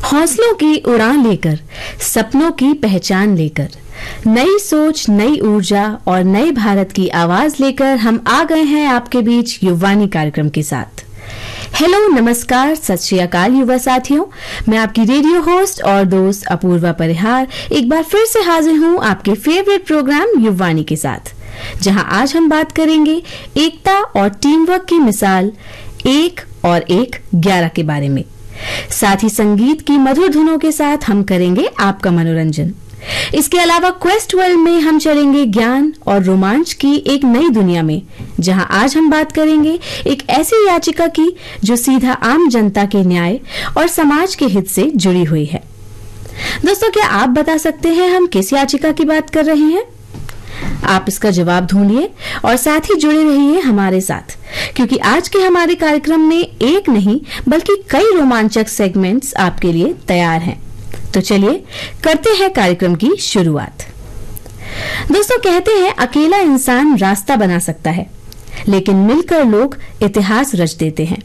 हौसलों की उड़ान लेकर, सपनों की पहचान लेकर, नई सोच, नई ऊर्जा और नए भारत की आवाज लेकर हम आ गए हैं आपके बीच युवानी कार्यक्रम के साथ। हेलो, नमस्कार, सत श्री अकाल युवा साथियों। मैं आपकी रेडियो होस्ट और दोस्त अपूर्वा परिहार एक बार फिर से हाजिर हूं आपके फेवरेट प्रोग्राम युवानी के साथ, जहां आज हम बात करेंगे एकता और टीम वर्क की मिसाल 1 और 1 11 के बारे में। साथ ही संगीत की मधुर धुनों के साथ हम करेंगे आपका मनोरंजन। इसके अलावा क्वेस्ट वर्ल्ड में हम चलेंगे ज्ञान और रोमांच की एक नई दुनिया में, जहां आज हम बात करेंगे एक ऐसी याचिका की जो सीधा आम जनता के न्याय और समाज के हित से जुड़ी हुई है। दोस्तों, क्या आप बता सकते हैं हम किस याचिका की बात कर रहे हैं? आप इसका जवाब ढूंढिए और साथ ही जुड़े रहिए हमारे साथ, क्योंकि आज के हमारे कार्यक्रम में एक नहीं बल्कि कई रोमांचक सेगमेंट्स आपके लिए तैयार हैं। तो चलिए करते हैं कार्यक्रम की शुरुआत। दोस्तों, कहते हैं अकेला इंसान रास्ता बना सकता है, लेकिन मिलकर लोग इतिहास रच देते हैं।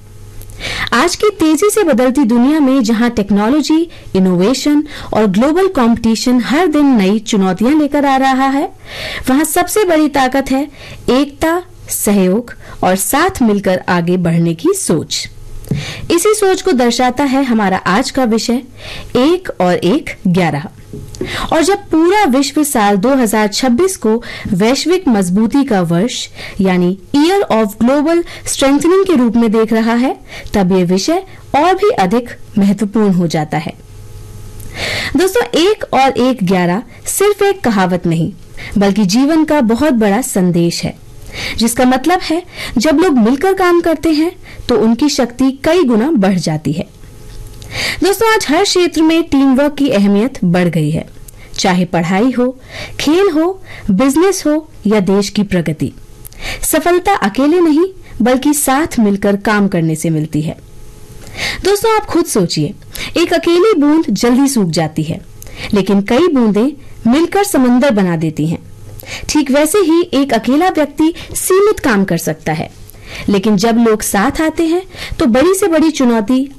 आज की तेजी से बदलती दुनिया में जहां टेक्नोलॉजी, इनोवेशन और ग्लोबल कंपटीशन हर दिन नई चुनौतियां लेकर आ रहा है, वहां सबसे बड़ी ताकत है एकता, सहयोग और साथ मिलकर आगे बढ़ने की सोच। इसी सोच को दर्शाता है हमारा आज का विषय 1 और 1 11। और जब पूरा विश्व साल 2026 को वैश्विक मजबूती का वर्ष यानी ईयर ऑफ ग्लोबल स्ट्रेंथनिंग के रूप में देख रहा है, तब ये विषय और भी अधिक महत्वपूर्ण हो जाता है। दोस्तों, 1 और 1 11 सिर्फ एक कहावत नहीं, बल्कि जीवन का बहुत बड़ा संदेश है, जिसका मतलब है जब लोग मिलकर काम करते हैं तो उनकी शक्ति कई गुना बढ़ जाती है। दोस्तों, आज हर क्षेत्र में टीम वर्क की अहमियत बढ़ गई है, चाहे पढ़ाई हो, खेल हो, बिजनेस हो या देश की प्रगति। सफलता अकेले नहीं बल्कि साथ मिलकर काम करने से मिलती है। दोस्तों, आप खुद सोचिए, एक अकेली बूंद जल्दी सूख जाती है, लेकिन कई बूंदें मिलकर समंदर बना देती हैं। ठीक वैसे ही एक अकेला व्यक्ति सीमित काम कर सकता है, लेकिन जब लोग साथ आते हैं तो बड़ी से बड़ी चुनौती